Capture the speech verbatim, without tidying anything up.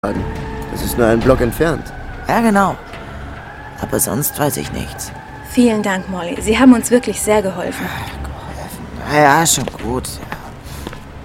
Das ist nur einen Block entfernt. Ja, genau. Aber sonst weiß ich nichts. Vielen Dank, Molly. Sie haben uns wirklich sehr geholfen. Geholfen? Na ja, schon gut.